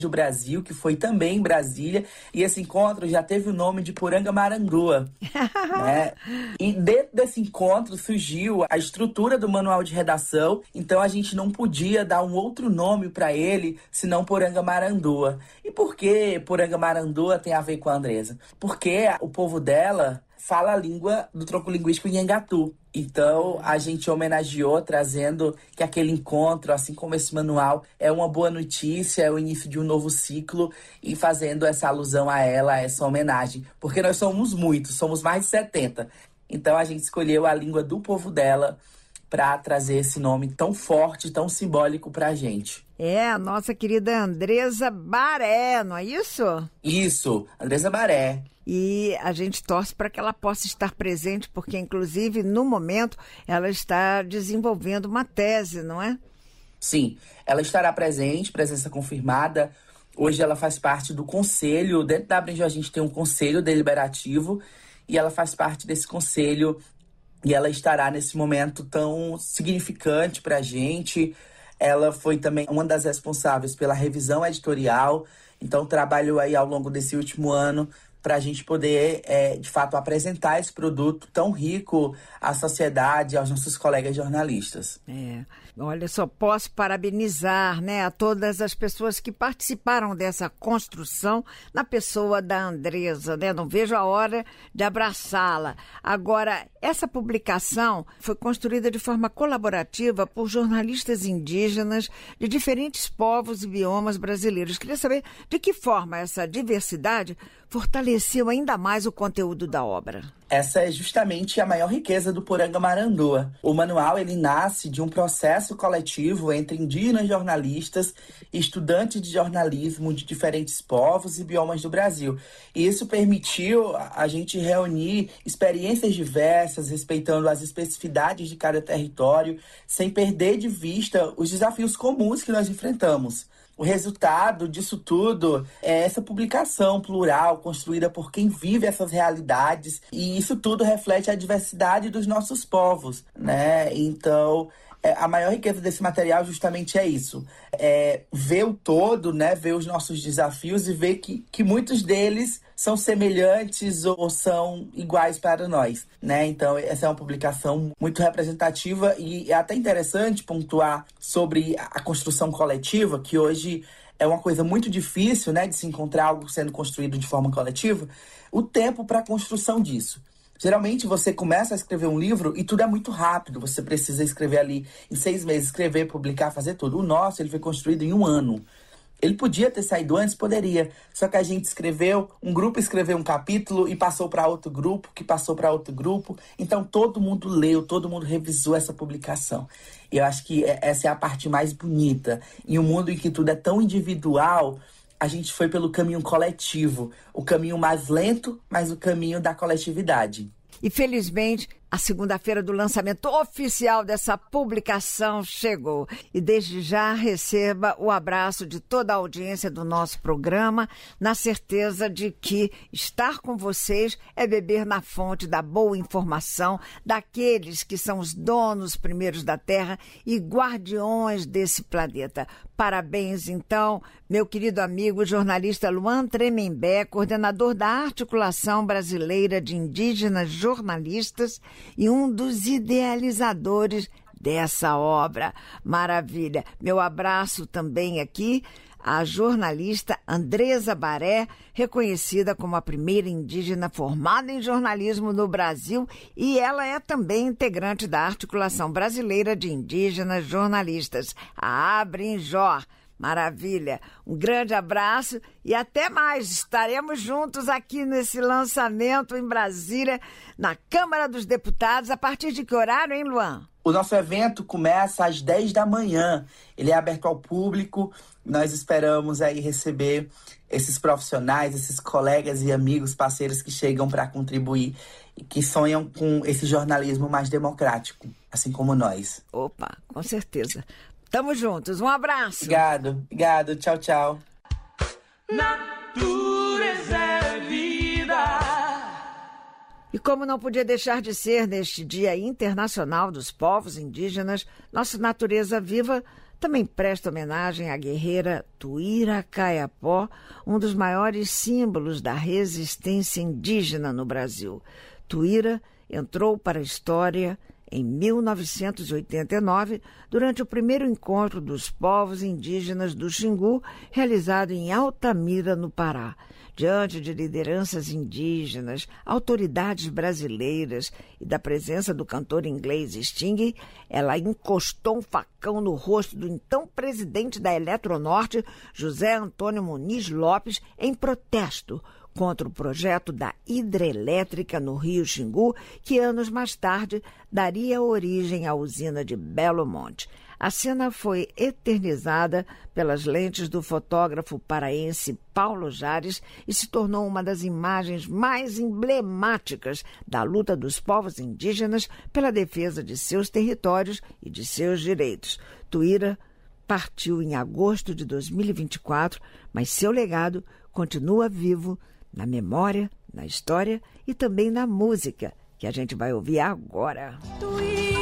do Brasil, que foi também em Brasília, e esse encontro já teve o nome de Poranga-Marandua, né? E dentro desse encontro surgiu a estrutura do manual de redação, então a gente não podia dar um outro nome para ele, senão Poranga-Marandua. E por que Poranga-Marandua tem a ver com a Andresa? Porque o povo dela fala a língua do tronco linguístico Nhangatu. Então, a gente homenageou, trazendo que aquele encontro, assim como esse manual, é uma boa notícia, é o início de um novo ciclo, e fazendo essa alusão a ela, essa homenagem. Porque nós somos muitos, somos mais de 70. Então, a gente escolheu a língua do povo dela para trazer esse nome tão forte, tão simbólico pra gente. É, a nossa querida Andresa Baré, não é isso? Isso, Andresa Baré. E a gente torce para que ela possa estar presente, porque, inclusive, no momento, ela está desenvolvendo uma tese, não é? Sim, ela estará presente, presença confirmada. Hoje ela faz parte do conselho. Dentro da Abrengel a gente tem um conselho deliberativo e ela faz parte desse conselho. E ela estará nesse momento tão significante para a gente. Ela foi também uma das responsáveis pela revisão editorial. Então, trabalhou aí ao longo desse último ano para a gente poder, de fato, apresentar esse produto tão rico à sociedade, aos nossos colegas jornalistas. Olha, só posso parabenizar, né, a todas as pessoas que participaram dessa construção na pessoa da Andresa, né? Não vejo a hora de abraçá-la. Agora, essa publicação foi construída de forma colaborativa por jornalistas indígenas de diferentes povos e biomas brasileiros. Queria saber de que forma essa diversidade fortaleceu ainda mais o conteúdo da obra. Essa é justamente a maior riqueza do Poranga-Marandua. O manual ele nasce de um processo coletivo entre indígenas jornalistas e estudantes de jornalismo de diferentes povos e biomas do Brasil. E isso permitiu a gente reunir experiências diversas, respeitando as especificidades de cada território, sem perder de vista os desafios comuns que nós enfrentamos. O resultado disso tudo é essa publicação plural, construída por quem vive essas realidades, e isso tudo reflete a diversidade dos nossos povos, né? Então, a maior riqueza desse material justamente é isso, ver o todo, né? Ver os nossos desafios e ver que muitos deles são semelhantes ou são iguais para nós, né? Então, essa é uma publicação muito representativa e é até interessante pontuar sobre a construção coletiva, que hoje é uma coisa muito difícil, né, de se encontrar algo sendo construído de forma coletiva, o tempo para a construção disso. Geralmente você começa a escrever um livro e tudo é muito rápido, você precisa escrever ali em 6 meses, escrever, publicar, fazer tudo. O nosso, ele foi construído em 1 ano. Ele podia ter saído antes? Poderia. Só que a gente escreveu, um grupo escreveu um capítulo e passou para outro grupo, que passou para outro grupo. Então todo mundo leu, todo mundo revisou essa publicação. E eu acho que essa é a parte mais bonita. Em um mundo em que tudo é tão individual, a gente foi pelo caminho coletivo. O caminho mais lento, mas o caminho da coletividade. E felizmente, a segunda-feira do lançamento oficial dessa publicação chegou. E desde já receba o abraço de toda a audiência do nosso programa, na certeza de que estar com vocês é beber na fonte da boa informação, daqueles que são os donos primeiros da Terra e guardiões desse planeta. Parabéns, então, meu querido amigo jornalista Luan Tremembé, coordenador da Articulação Brasileira de Indígenas Jornalistas e um dos idealizadores dessa obra. Maravilha. Meu abraço também aqui à jornalista Andresa Baré, reconhecida como a primeira indígena formada em jornalismo no Brasil, e ela é também integrante da Articulação Brasileira de Indígenas Jornalistas, a Abrengel. Maravilha. Um grande abraço e até mais. Estaremos juntos aqui nesse lançamento em Brasília, na Câmara dos Deputados. A partir de que horário, hein, Luan? O nosso evento começa às 10 da manhã. Ele é aberto ao público. Nós esperamos aí receber esses profissionais, esses colegas e amigos, parceiros que chegam para contribuir e que sonham com esse jornalismo mais democrático, assim como nós. Opa, com certeza. Tamo juntos. Um abraço. Obrigado. Tchau, tchau. Natureza é vida. E como não podia deixar de ser neste Dia Internacional dos Povos Indígenas, nossa Natureza Viva Também presta homenagem à guerreira Tuíra Caiapó, um dos maiores símbolos da resistência indígena no Brasil. Tuíra entrou para a história em 1989, durante o primeiro encontro dos povos indígenas do Xingu, realizado em Altamira, no Pará. Diante de lideranças indígenas, autoridades brasileiras e da presença do cantor inglês Sting, ela encostou um facão no rosto do então presidente da Eletronorte, José Antônio Muniz Lopes, em protesto contra o projeto da hidrelétrica no Rio Xingu, que anos mais tarde daria origem à usina de Belo Monte. A cena foi eternizada pelas lentes do fotógrafo paraense Paulo Jares e se tornou uma das imagens mais emblemáticas da luta dos povos indígenas pela defesa de seus territórios e de seus direitos. Tuíra partiu em agosto de 2024, mas seu legado continua vivo na memória, na história e também na música, que a gente vai ouvir agora.